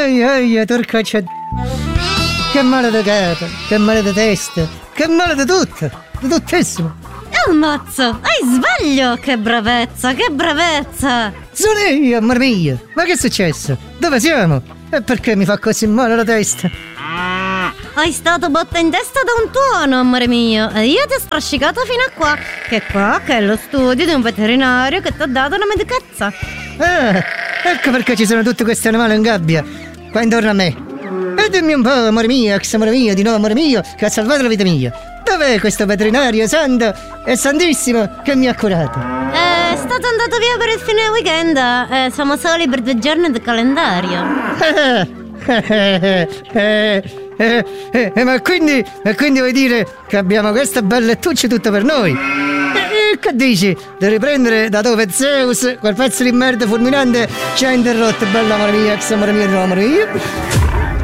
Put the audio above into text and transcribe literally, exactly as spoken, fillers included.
Ai ai, torcaccia. Che male di capo, che male di testa, che male di tutto, di tuttissimo. Ammazza, hai sbaglio, che bravezza, che bravezza. Sono io, amore mio, ma che è successo? Dove siamo? E perché mi fa così male la testa? Hai stato botta in testa da un tuono, amore mio, e io ti ho strascicato fino a qua, che qua che è lo studio di un veterinario che ti ha dato una medicazza. Ah, ecco perché ci sono tutti questi animali in gabbia, qua intorno a me. E dimmi un po', amore mio, ex amore mio, di nuovo amore mio, che ha salvato la vita mia. Dov'è questo veterinario santo e santissimo che mi ha curato? È stato andato via per il fine weekend, eh, siamo soli per due giorni di calendario. eh, eh, eh, eh, ma quindi, e quindi vuoi dire che abbiamo queste belle lettucce tutto per noi? E, e che dici? Di riprendere da dove Zeus, quel pezzo di merda fulminante, ci ha interrotto, bella amore mia, ex amore mio, amore mio?